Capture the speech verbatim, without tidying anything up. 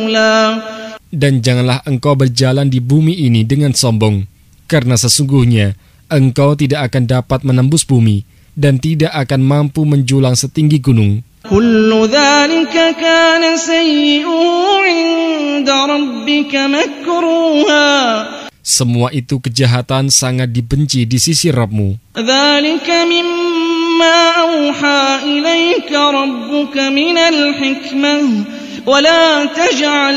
رسولا. Dan janganlah engkau berjalan di bumi ini dengan sombong, karena sesungguhnya engkau tidak akan dapat menembus bumi dan tidak akan mampu menjulang setinggi gunung. كل ذلك كان سيئه عند ربك مكروها. Semua itu kejahatan sangat dibenci di sisi Rabb-Mu. ذلك مما أوحى إليك ربك من الحكمة ولا تجعل